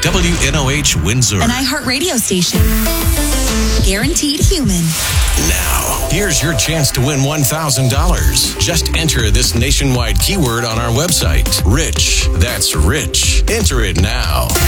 WNOH Windsor. An iHeartRadio station. Guaranteed human. Now, here's your chance to win $1,000. Just enter this nationwide keyword on our website. Rich. That's rich. Enter it now.